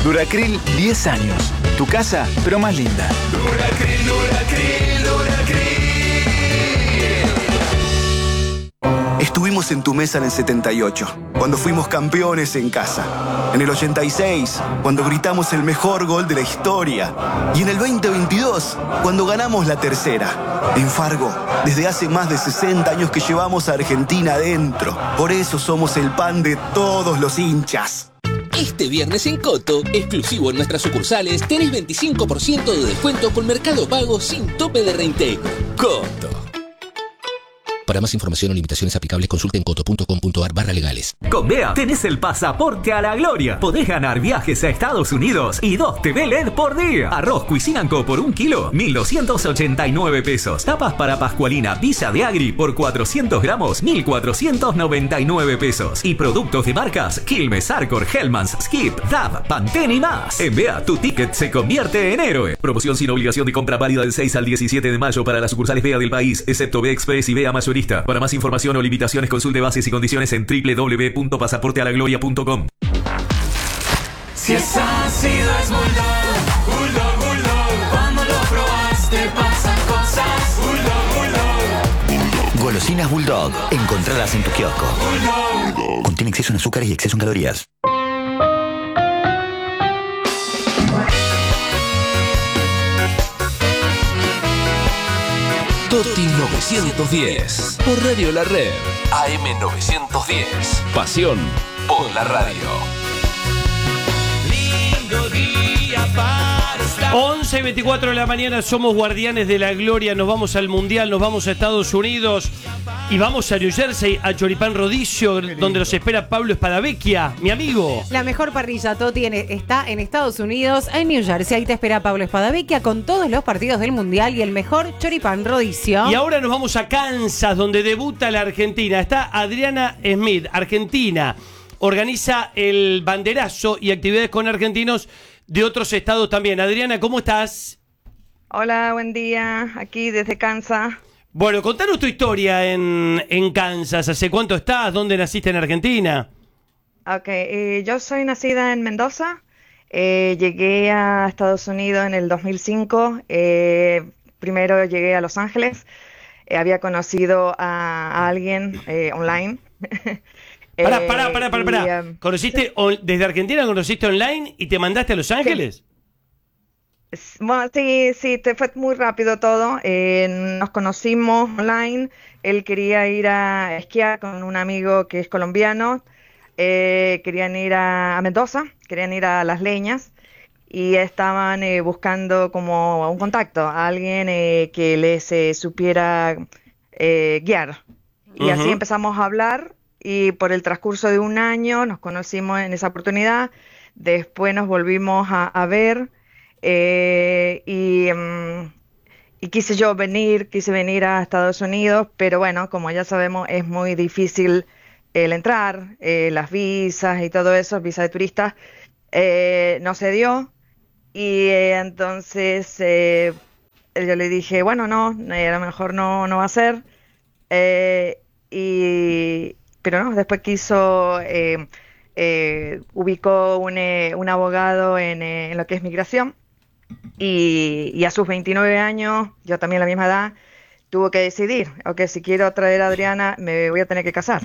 Duracril 10 años. Tu casa, pero más linda. Duracril, Duracril, Duracril. Estuvimos en tu mesa en el 78, cuando fuimos campeones en casa. En el 86, cuando gritamos el mejor gol de la historia. Y en el 2022, cuando ganamos la tercera. En Fargo, desde hace más de 60 años que llevamos a Argentina adentro. Por eso somos el pan de todos los hinchas. Este viernes en Coto, exclusivo en nuestras sucursales, tenés 25% de descuento con Mercado Pago sin tope de reintegro. Coto. Para más información o limitaciones aplicables, consulten coto.com.ar/legales. Con Bea tenés el pasaporte a la gloria. Podés ganar viajes a Estados Unidos y 2 TV LED por día. Arroz Cuisine & Co por 1 kilo, 1.289 pesos. Tapas para Pascualina, Villa de Agri por 400 gramos, 1.499 pesos. Y productos de marcas Quilmes, Arcor, Hellmann's, Skip, Dab, Pantene y más. En Bea, tu ticket se convierte en héroe. Promoción sin obligación de compra válida del 6 al 17 de mayo para las sucursales Bea del país, excepto Bea Express y Bea Mayorista. Para más información o limitaciones, consulte bases y condiciones en www.pasaportealaGloria.com. Si es ácido es Bulldog, Bulldog, Bulldog. Cuando lo probaste pasan cosas. Bulldog, Bulldog. Golosinas Bulldog. Encontralas en tu kiosco. Bulldog. Contiene exceso en azúcares y exceso en calorías. Toti 910 por Radio La Red. AM 910. Pasión por la radio. Lindo día para estar. 11:24 de la mañana, somos guardianes de la gloria. Nos vamos al Mundial, nos vamos a Estados Unidos y vamos a New Jersey, a Choripán Rodicio, donde nos espera Pablo Espadavecchia, mi amigo. La mejor parrilla, Toti, está en Estados Unidos, en New Jersey. Ahí te espera Pablo Espadavecchia con todos los partidos del Mundial y el mejor Choripán Rodicio. Y ahora nos vamos a Kansas, donde debuta la Argentina. Está Adriana Smith, Argentina. Organiza el banderazo y actividades con argentinos de otros estados también. Adriana, ¿cómo estás? Hola, buen día. Aquí desde Kansas. Bueno, contanos tu historia en Kansas. ¿Hace cuánto estás? ¿Dónde naciste en Argentina? Ok, yo soy nacida en Mendoza. Llegué a Estados Unidos en el 2005. Primero llegué a Los Ángeles. Había conocido a alguien online. Pará. ¿Conociste desde Argentina, conociste online y te mandaste a Los Ángeles? Bueno, sí, fue muy rápido todo. Nos conocimos online. Él quería ir a esquiar con un amigo que es colombiano. Querían ir a Mendoza, querían ir a Las Leñas y estaban buscando como un contacto, a alguien que les supiera guiar. Y así empezamos a hablar y por el transcurso de un año nos conocimos en esa oportunidad. Después nos volvimos a ver. Y quise venir a Estados Unidos, pero bueno, como ya sabemos, es muy difícil el entrar, las visas y todo eso, visa de turista, no se dio. Y entonces yo le dije, bueno, no, a lo mejor no va a ser. Pero no, después ubicó un abogado en lo que es migración. Y a sus 29 años, yo también a la misma edad, tuvo que decidir, ok, si quiero traer a Adriana, me voy a tener que casar.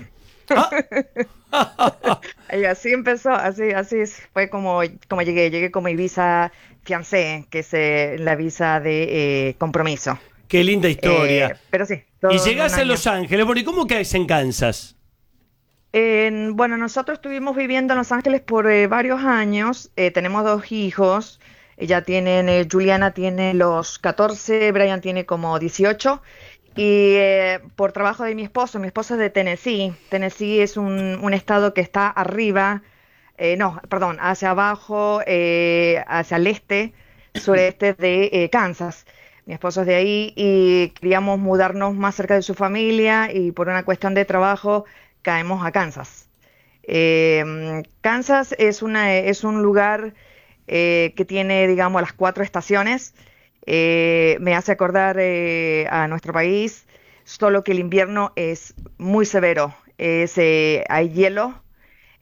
Y así empezó, así fue como llegué con mi visa fiancé, que es la visa de compromiso. Qué linda historia. Pero sí. Y llegás a Los Ángeles, bueno, ¿y cómo caes en Kansas? Bueno, nosotros estuvimos viviendo en Los Ángeles por varios años, tenemos 2 hijos. Ella Juliana tiene los 14, Brian tiene como 18. Y por trabajo de mi esposo es de Tennessee. Tennessee es un estado que está arriba, hacia abajo, hacia el sureste de Kansas. Mi esposo es de ahí y queríamos mudarnos más cerca de su familia y por una cuestión de trabajo caemos a Kansas. Kansas es un lugar que tiene, digamos, las 4 estaciones. Me hace acordar a nuestro país, solo que el invierno es muy severo. Hay hielo,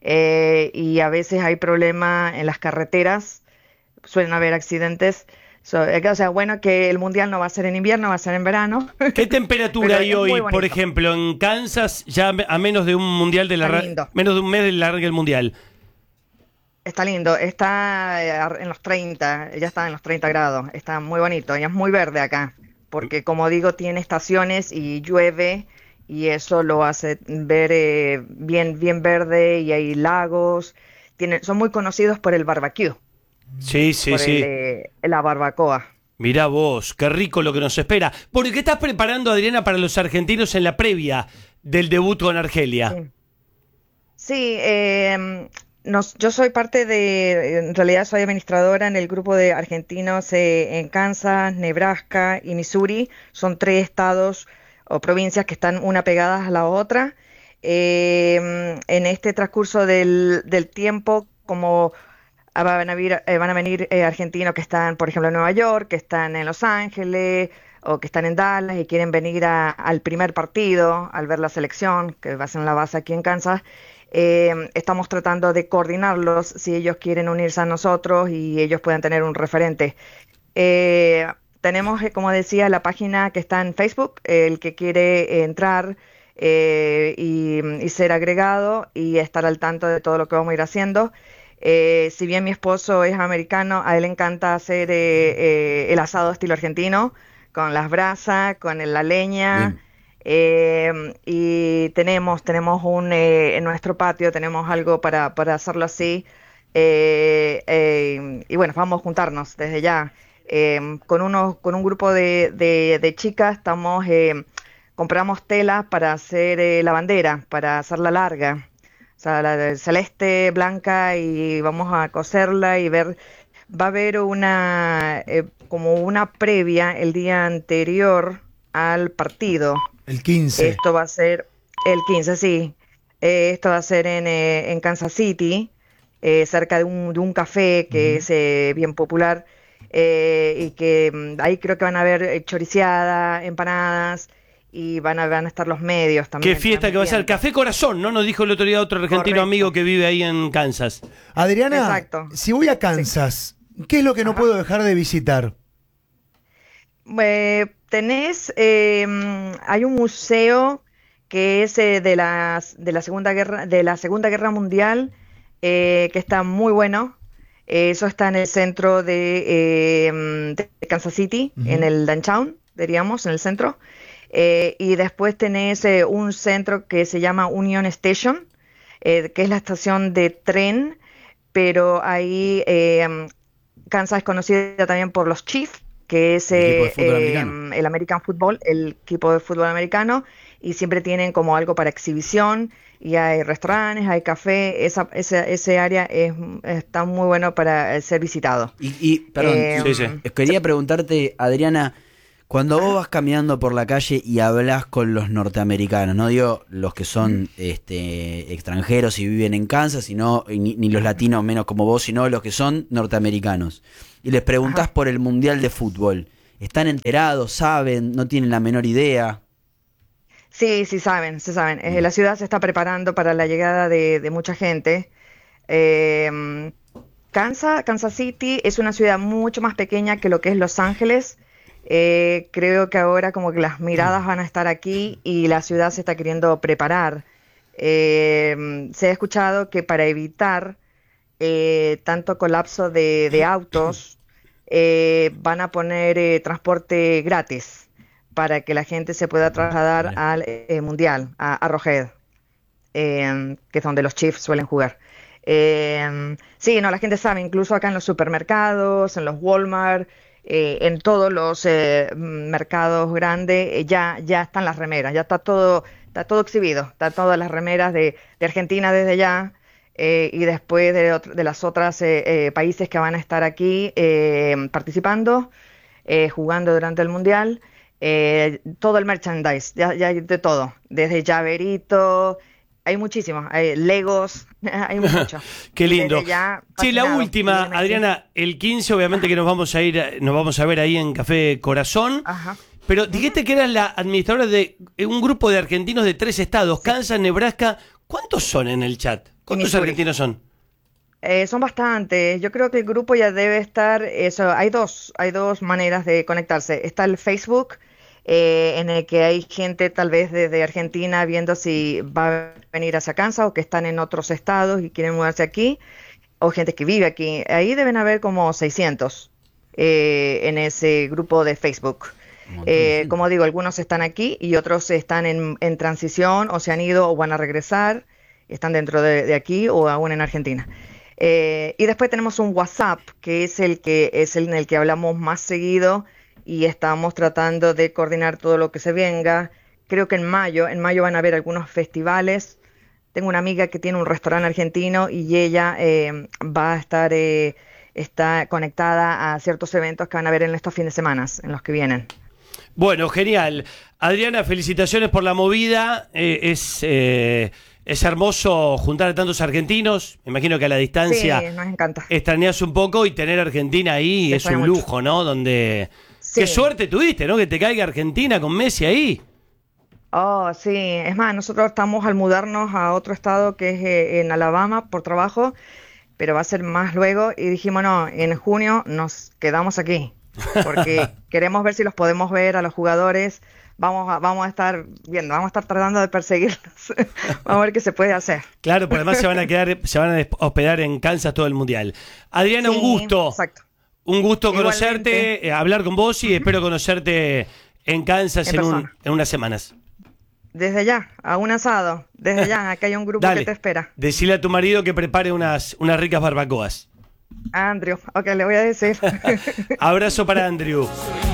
y a veces hay problemas en las carreteras, suelen haber accidentes. O sea, bueno, que el mundial no va a ser en invierno, va a ser en verano. ¿Qué temperatura hay Pero es muy hoy, bonito. por ejemplo, en Kansas, ya a menos de un mundial Está lindo. menos de un mes del largue el mundial? Está lindo, está en los 30, ya está en los 30 grados, está muy bonito y es muy verde acá, porque como digo, tiene estaciones y llueve y eso lo hace ver bien verde y hay lagos, son muy conocidos por el barbecue, Sí, sí, por sí. la barbacoa. Mirá vos, qué rico lo que nos espera. ¿Por qué estás preparando, Adriana, para los argentinos en la previa del debut con Argelia? Sí, yo soy parte en realidad soy administradora en el grupo de argentinos en Kansas, Nebraska y Missouri. Son 3 estados o provincias que están una pegadas a la otra. En este transcurso del tiempo, como van a venir argentinos que están, por ejemplo, en Nueva York, que están en Los Ángeles o que están en Dallas y quieren venir al primer partido, al ver la selección, que va a ser en la base aquí en Kansas. Estamos tratando de coordinarlos si ellos quieren unirse a nosotros y ellos puedan tener un referente. Tenemos, como decía, la página que está en Facebook, el que quiere entrar y ser agregado y estar al tanto de todo lo que vamos a ir haciendo. Si bien mi esposo es americano, a él le encanta hacer el asado estilo argentino, con las brasas, con la leña. Bien. Y tenemos en nuestro patio tenemos algo para hacerlo así y bueno, vamos a juntarnos desde ya con un grupo de chicas. Compramos telas para hacer la bandera, para hacerla larga, o sea, la celeste, blanca, y vamos a coserla y ver. Va a haber como una previa el día anterior al partido. El 15. Esto va a ser el 15, sí. Esto va a ser en Kansas City, cerca de un café que es bien popular, y que ahí creo que van a haber choriceada, empanadas, y van a estar los medios también. Qué fiesta que va a ser. Café Corazón, ¿no? Nos dijo el otro día otro argentino. Correcto. Amigo que vive ahí en Kansas. Adriana, exacto. Si voy a Kansas, ¿qué es lo que no puedo dejar de visitar? Hay un museo que es de la Segunda Guerra Mundial, que está muy bueno. Eso está en el centro de Kansas City, en el downtown, diríamos, en el centro. Y después tenés un centro que se llama Union Station, que es la estación de tren, pero ahí Kansas es conocida también por los Chiefs, que es el American Football, el equipo de fútbol americano, y siempre tienen como algo para exhibición, y hay restaurantes, hay café. Ese área está muy bueno para ser visitado. Perdón, quería preguntarte, Adriana, cuando vos vas caminando por la calle y hablas con los norteamericanos, no digo los que son extranjeros y viven en Kansas, sino ni los latinos menos como vos, sino los que son norteamericanos, y les preguntás por el Mundial de Fútbol, ¿están enterados? ¿Saben? ¿No tienen la menor idea? Sí, saben. La ciudad se está preparando para la llegada de mucha gente. Kansas City es una ciudad mucho más pequeña que lo que es Los Ángeles. Creo que ahora como que las miradas van a estar aquí y la ciudad se está queriendo preparar. Se ha escuchado que para evitar tanto colapso de autos, van a poner transporte gratis para que la gente se pueda trasladar al Mundial, a Arrowhead, que es donde los Chiefs suelen jugar. La gente sabe, incluso acá en los supermercados, en los Walmart, en todos los mercados grandes, ya están las remeras, ya está todo exhibido, está todas las remeras de Argentina desde ya, y después de las otras países que van a estar aquí participando, jugando durante el Mundial. Todo el merchandise, ya hay de todo, desde llaverito, hay muchísimos, hay Legos, hay mucho. Qué lindo. Sí, la última, Adriana, el 15 obviamente que nos vamos a ver ahí en Café Corazón. Ajá. Pero dijiste que eras la administradora de un grupo de argentinos de 3 estados, Kansas, Nebraska. ¿Cuántos son en el chat? ¿Cuántos argentinos son? Son bastantes. Yo creo que el grupo ya debe estar. Hay dos maneras de conectarse. Está el Facebook, en el que hay gente tal vez desde Argentina viendo si va a venir hacia Kansas o que están en otros estados y quieren mudarse aquí, o gente que vive aquí. Ahí deben haber como 600 en ese grupo de Facebook. Como digo, algunos están aquí y otros están en transición o se han ido o van a regresar, están dentro de aquí o aún en Argentina. Y después tenemos un WhatsApp, que es el en el que hablamos más seguido y estamos tratando de coordinar todo lo que se venga. Creo que en mayo van a haber algunos festivales. Tengo una amiga que tiene un restaurante argentino y ella va a estar, está conectada a ciertos eventos que van a haber en estos fines de semana, en los que vienen. Bueno, genial. Adriana, felicitaciones por la movida. Es hermoso juntar a tantos argentinos. Me imagino que a la distancia sí, nos encanta. Extrañas un poco y tener a Argentina ahí es un lujo, ¿no? Donde sí. Qué suerte tuviste, ¿no? Que te caiga Argentina con Messi ahí. Oh, sí. Es más, nosotros estamos al mudarnos a otro estado que es en Alabama por trabajo, pero va a ser más luego. Y dijimos, no, en junio nos quedamos aquí, porque queremos ver si los podemos ver a los jugadores. Vamos a estar viendo, vamos a estar tratando de perseguirlos. Vamos a ver qué se puede hacer. Claro, porque además se van a hospedar en Kansas todo el mundial. Adriana, sí, un gusto. Exacto. Un gusto Igualmente. conocerte, hablar con vos y espero conocerte en Kansas en unas semanas. Desde ya, a un asado. Desde ya, acá hay un grupo Dale, que te espera. Decile a tu marido que prepare unas ricas barbacoas. Andrew, ok, le voy a decir. Abrazo para Andrew.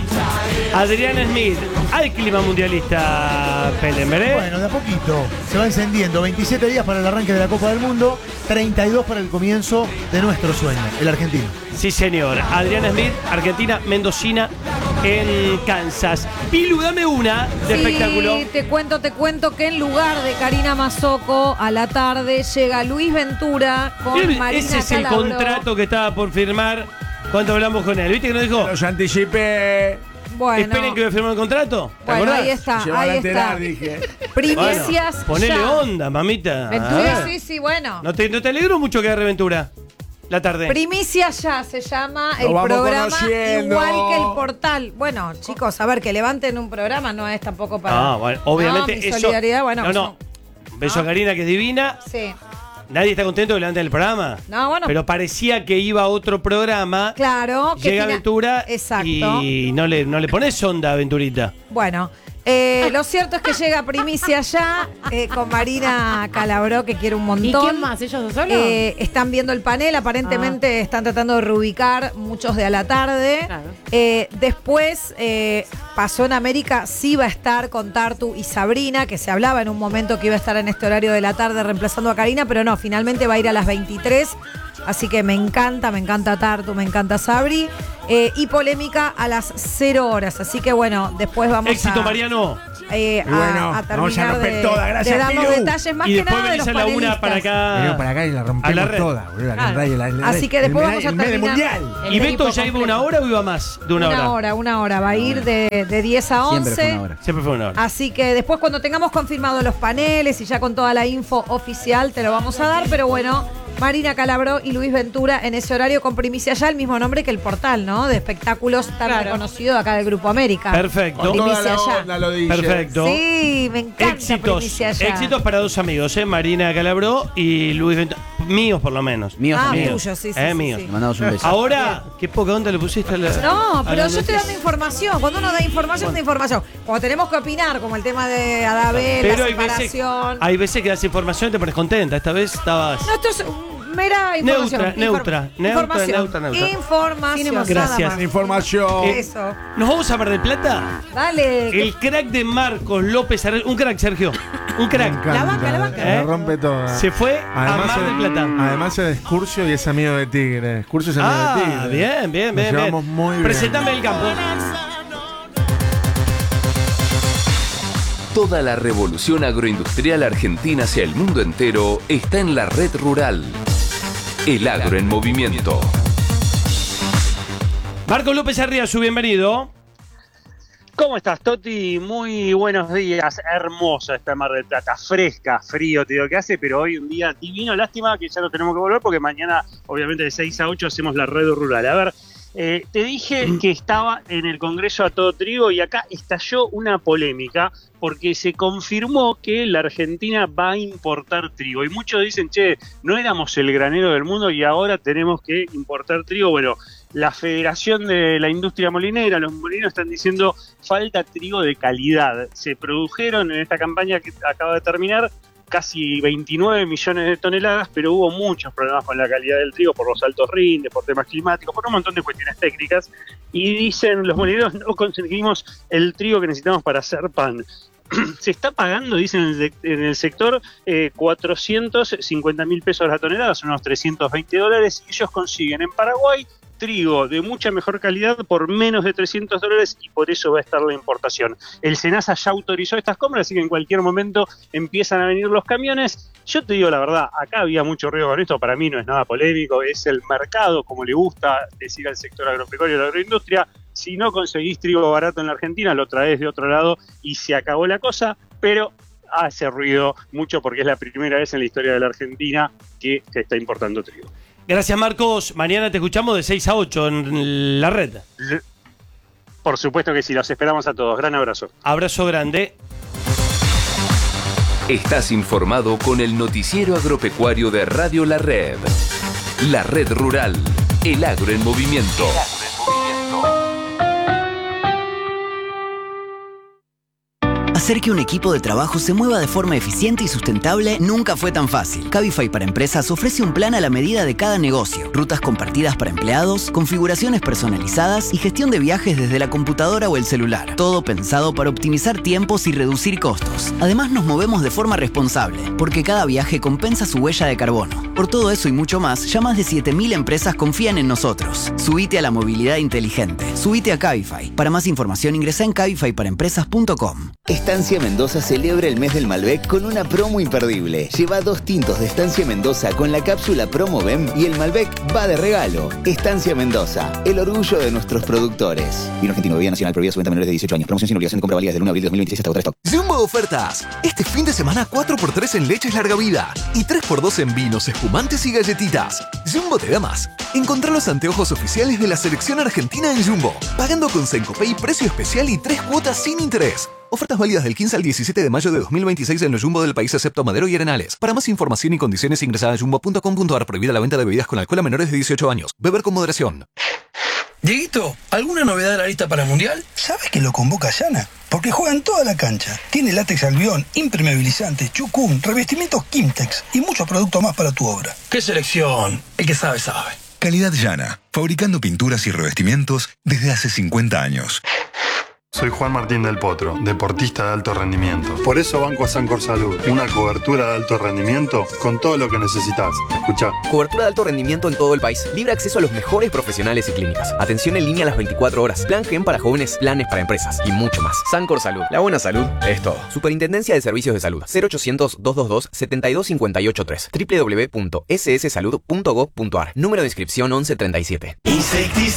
Adriana Smith, al clima mundialista, Pelembre. Bueno, de a poquito se va encendiendo. 27 días para el arranque de la Copa del Mundo, 32 para el comienzo de nuestro sueño, el argentino. Sí, señor. Adriana Smith, argentina, mendocina, en Kansas. Pilu, dame una de espectáculo. Te cuento que en lugar de Karina Mazzocco, a la tarde llega Luis Ventura con Marina Ese es el Calabro. contrato que estaba por firmar. ¿Cuánto hablamos con él? ¿Viste que nos dijo? Los anticipé. Bueno, Esperen que voy a firmar el contrato. ¿Te bueno, acordás? ahí está. Dije. Primicias Bueno, ponele ya. onda, mamita. Ventura, sí, bueno. ¿No te alegro mucho que agarre Ventura? La tarde. Primicia ya se llama Lo el vamos programa, conociendo. igual que el portal. Bueno, chicos, a ver, que levanten un programa no es tampoco para... Bueno, obviamente No, mi eso. solidaridad, bueno. No. Beso a Karina, que es divina. Sí. Nadie está contento que levanten el programa. No, bueno. Pero parecía que iba a otro programa. Claro. que Llega Ventura. Exacto. Y no le pones onda a Venturita. Bueno, lo cierto es que llega Primicia ya con Marina Calabro, que quiere un montón. ¿Y quién más? ¿Ellos dos solos? Están viendo el panel, aparentemente están tratando de reubicar muchos de a la tarde. Claro. Después pasó en América, sí va a estar con Tartu y Sabrina, que se hablaba en un momento que iba a estar en este horario de la tarde reemplazando a Karina, pero no, finalmente va a ir a las 23. Así que me encanta Tartu, me encanta Sabri. Y polémica a las 0 horas. Así que bueno, después vamos Éxito, a... Mariano. a vamos a terminar romper toda, gracias, de dar los Pilu. detalles más Y que después nada de venís los a la una panelistas. para acá. Venimos para acá y la A la rompemos red. toda, boludo. Claro. Así que después vamos a el medio terminar. mundial. ¿Y Beto ya iba una hora o iba más de una hora? Una hora. Va a ir de 10 a 11. Siempre fue una hora. Siempre fue una hora. Así que después cuando tengamos confirmados los paneles y ya con toda la info oficial te lo vamos a dar, pero bueno, Marina Calabro y Luis Ventura en ese horario con Primicia ya, el mismo nombre que el portal, ¿no? De espectáculos tan reconocido acá del Grupo América. Perfecto. Con toda Primicia la ya. onda lo dije. Perfecto. Sí, me encanta Primicia ya. Éxitos para dos amigos, Marina Calabro y Luis Ventura. Míos, por lo menos. Míos también. tuyos, sí. Míos. Le mandamos un beso. Ahora, qué poca onda le pusiste a la. No, pero a la yo estoy noticia. dando información. Cuando uno da información, da información. Cuando tenemos que opinar, como el tema de Adabel, la Pero separación. hay veces que das información y te pones contenta. Esta vez estabas. No, esto es mera información. Neutra. Información. Gracias. Nada más. Información. Eso. ¿Nos vamos a ver de plata? Dale. El crack de Marcos López Arregui. Un crack, Sergio. Un crack. La banca. La rompe toda. Se fue a Mar del Plata. Además es de Excursio y es amigo de Tigre. Excursio es amigo de Tigre. Bien. Nos llevamos muy bien. Presentame el campo. Toda la revolución agroindustrial argentina hacia el mundo entero está en la red rural. El agro en movimiento. Marcos López Arriazu, bienvenido. ¿Cómo estás, Toti? Muy buenos días. Hermosa esta Mar del Plata, fresca, frío, te digo que hace, pero hoy un día divino. Lástima que ya no tenemos que volver porque mañana, obviamente, de 6 a 8 hacemos la red rural. A ver, te dije que estaba en el Congreso a todo trigo y acá estalló una polémica porque se confirmó que la Argentina va a importar trigo. Y muchos dicen, che, no éramos el granero del mundo y ahora tenemos que importar trigo. Bueno, la Federación de la Industria Molinera, los molinos están diciendo falta trigo de calidad. Se produjeron en esta campaña que acaba de terminar casi 29 millones de toneladas, pero hubo muchos problemas con la calidad del trigo por los altos rindes, por temas climáticos, por un montón de cuestiones técnicas. Y dicen los molineros, no conseguimos el trigo que necesitamos para hacer pan. Se está pagando, dicen en el sector, 450 mil pesos la tonelada, son unos $320, y ellos consiguen en Paraguay trigo de mucha mejor calidad por menos de $300 y por eso va a estar la importación. El SENASA ya autorizó estas compras, así que en cualquier momento empiezan a venir los camiones. Yo te digo la verdad, acá había mucho riesgo con esto, para mí no es nada polémico, es el mercado, como le gusta decir al sector agropecuario y la agroindustria. Si no conseguís trigo barato en la Argentina, lo traes de otro lado y se acabó la cosa, pero hace ruido mucho porque es la primera vez en la historia de la Argentina que se está importando trigo. Gracias, Marcos. Mañana te escuchamos de 6 a 8 en la red. Por supuesto que sí, los esperamos a todos. Gran abrazo. Abrazo grande. Estás informado con el noticiero agropecuario de Radio La Red. La Red Rural. El agro en movimiento. Hacer que un equipo de trabajo se mueva de forma eficiente y sustentable nunca fue tan fácil. Cabify para Empresas ofrece un plan a la medida de cada negocio, rutas compartidas para empleados, configuraciones personalizadas y gestión de viajes desde la computadora o el celular. Todo pensado para optimizar tiempos y reducir costos. Además nos movemos de forma responsable, porque cada viaje compensa su huella de carbono. Por todo eso y mucho más, ya más de 7.000 empresas confían en nosotros. Subite a la movilidad inteligente. Subite a Cabify. Para más información ingresa en cabifyparaempresas.com. Estancia Mendoza celebra el mes del Malbec con una promo imperdible. Lleva 2 tintos de Estancia Mendoza con la cápsula Promo BEM y el Malbec va de regalo. Estancia Mendoza, el orgullo de nuestros productores. Vino argentino, bebida nacional, prohibida su venta a menores de 18 años. Promoción sin obligación de compra válida desde el 1 de abril de 2026 hasta agotar stock. Jumbo ofertas. Este fin de semana 4x3 en leches larga vida y 3x2 en vinos, espumantes y galletitas. Jumbo te da más. Encontrá los anteojos oficiales de la selección argentina en Jumbo, pagando con Sencopay precio especial y 3 cuotas sin interés. Ofertas válidas del 15 al 17 de mayo de 2026 en los Jumbo del país excepto Madero y Arenales. Para más información y condiciones ingresa a jumbo.com.ar. Prohibida la venta de bebidas con alcohol a menores de 18 años. Beber con moderación. Dieguito, ¿alguna novedad de la lista para el Mundial? ¿Sabes que lo convoca Yana? Porque juega en toda la cancha. Tiene látex albión, impermeabilizante, chucum, revestimientos Kimtex y muchos productos más para tu obra. ¡Qué selección! El que sabe, sabe. Calidad Yana, fabricando pinturas y revestimientos desde hace 50 años. Soy Juan Martín del Potro, deportista de alto rendimiento. Por eso banco a Sancor Salud, una cobertura de alto rendimiento con todo lo que necesitas. Escuchá. Cobertura de alto rendimiento en todo el país. Libre acceso a los mejores profesionales y clínicas. Atención en línea a las 24 horas. Plan GEM para jóvenes, planes para empresas y mucho más. Sancor Salud. La buena salud es todo. Superintendencia de Servicios de Salud. 0800-222-72583. www.sssalud.gov.ar. Número de inscripción 1137.